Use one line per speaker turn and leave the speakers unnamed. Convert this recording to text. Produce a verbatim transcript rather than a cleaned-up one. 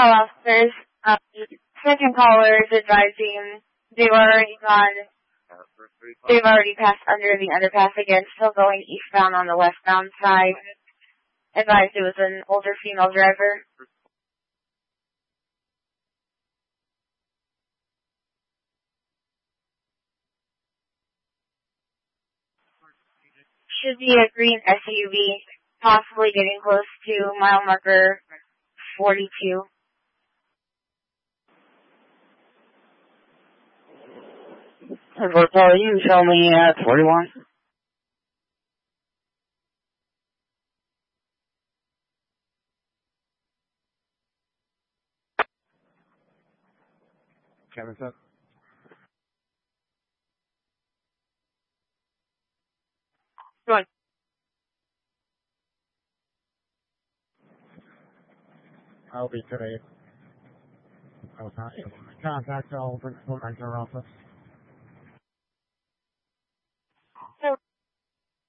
Hello, officers. Um, second caller is advising they've already gone, they've already passed under the underpass again, still going eastbound on the westbound side. Advised it was an older female driver. Should be a green S U V, possibly getting close to mile marker forty-two.
Hotel, you can show me at forty-one.
Kevin said.
Go on.
I'll be today. I was not able to contact all the our office.